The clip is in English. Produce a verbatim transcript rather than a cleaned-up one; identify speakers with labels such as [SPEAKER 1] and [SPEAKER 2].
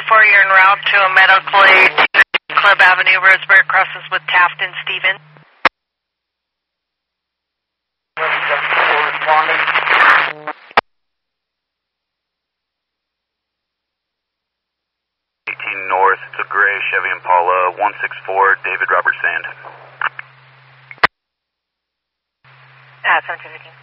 [SPEAKER 1] four, you're en route to a Meadow Clay, Club Avenue, Roseburg, crosses with Taft and Stephen.
[SPEAKER 2] eighteen North, it's a gray Chevy Impala, one six four, David Robert Sand.
[SPEAKER 1] Uh, seven two fifteen.